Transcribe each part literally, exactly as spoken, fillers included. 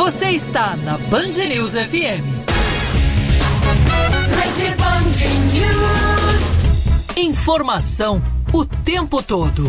Você está na Band News F M. Rede Band News. Informação o tempo todo.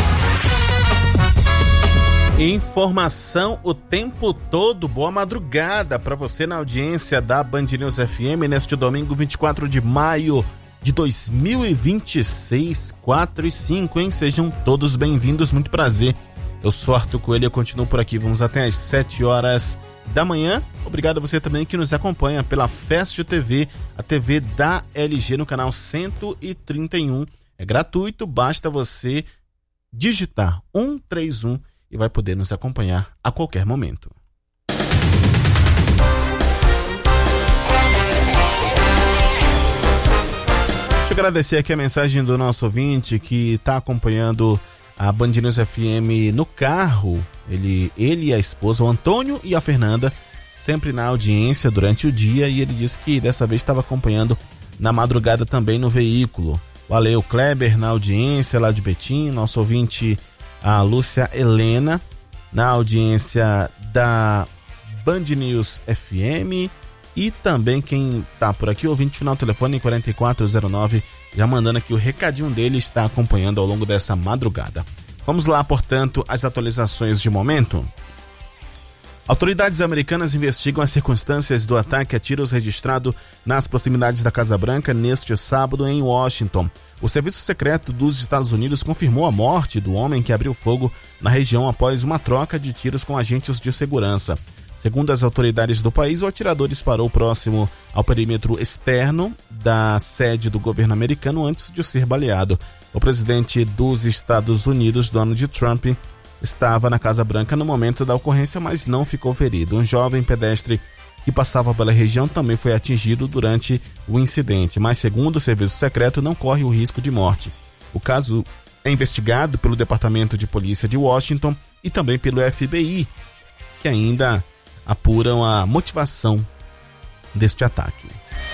Informação o tempo todo. Boa madrugada para você na audiência da Band News F M neste domingo vinte e quatro de maio de dois mil e vinte e seis, quatro e cinco, hein? Sejam todos bem-vindos, muito prazer. Eu sou Arthur Coelho, eu continuo por aqui, vamos até às sete horas da manhã. Obrigado a você também que nos acompanha pela Fest T V, a T V da L G no canal cento e trinta e um. É gratuito, basta você digitar um três um e vai poder nos acompanhar a qualquer momento. Deixa eu agradecer aqui a mensagem do nosso ouvinte que está acompanhando a Band News F M no carro. Ele, ele e a esposa, o Antônio e a Fernanda, sempre na audiência durante o dia, e ele disse que dessa vez estava acompanhando na madrugada também no veículo. Valeu, Kleber na audiência lá de Betim, nosso ouvinte a Lúcia Helena na audiência da Band News F M, e também quem tá por aqui, ouvinte final telefone quarenta e quatro zero nove, já mandando aqui o recadinho dele, está acompanhando ao longo dessa madrugada. Vamos lá, portanto, as atualizações de momento. Autoridades americanas investigam as circunstâncias do ataque a tiros registrado nas proximidades da Casa Branca neste sábado em Washington. O Serviço Secreto dos Estados Unidos confirmou a morte do homem que abriu fogo na região após uma troca de tiros com agentes de segurança. Segundo as autoridades do país, o atirador disparou próximo ao perímetro externo da sede do governo americano antes de ser baleado. O presidente dos Estados Unidos, Donald Trump, estava na Casa Branca no momento da ocorrência, mas não ficou ferido. Um jovem pedestre que passava pela região também foi atingido durante o incidente, mas segundo o Serviço Secreto não corre o risco de morte. O caso é investigado pelo Departamento de Polícia de Washington e também pelo F B I, que ainda apuram a motivação deste ataque.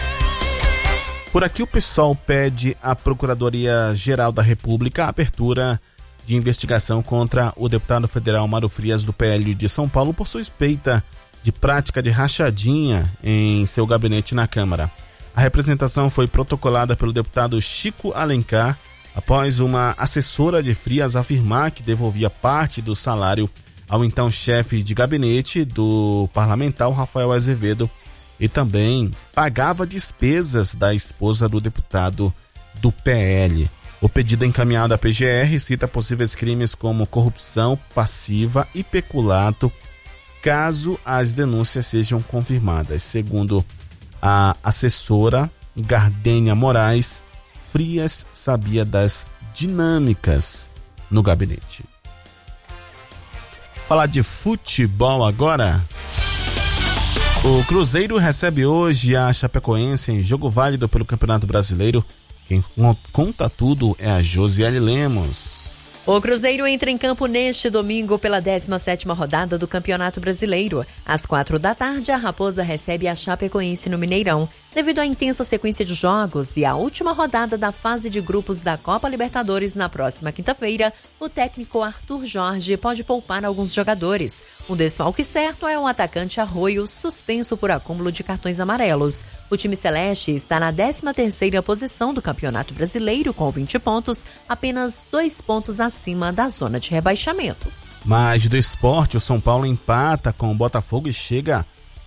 Por aqui o pessoal pede à Procuradoria-Geral da República a abertura de investigação contra o deputado federal Mário Frias do P L de São Paulo por suspeita de prática de rachadinha em seu gabinete na Câmara. A representação foi protocolada pelo deputado Chico Alencar após uma assessora de Frias afirmar que devolvia parte do salário ao então chefe de gabinete do parlamentar Rafael Azevedo e também pagava despesas da esposa do deputado do P L. O pedido encaminhado à P G R cita possíveis crimes como corrupção passiva e peculato, caso as denúncias sejam confirmadas. Segundo a assessora Gardênia Moraes, Frias sabia das dinâmicas no gabinete. Falar de futebol agora. O Cruzeiro recebe hoje a Chapecoense em jogo válido pelo Campeonato Brasileiro. Quem conta tudo é a Josiele Lemos. O Cruzeiro entra em campo neste domingo pela décima sétima rodada do Campeonato Brasileiro. Às quatro da tarde, a Raposa recebe a Chapecoense no Mineirão. Devido à intensa sequência de jogos e à última rodada da fase de grupos da Copa Libertadores na próxima quinta-feira, o técnico Arthur Jorge pode poupar alguns jogadores. Um desfalque certo é o atacante Arroio, suspenso por acúmulo de cartões amarelos. O time celeste está na décima terceira posição do Campeonato Brasileiro com vinte pontos, apenas dois pontos acima da zona de rebaixamento. Mas do esporte, o São Paulo empata com o Botafogo e chega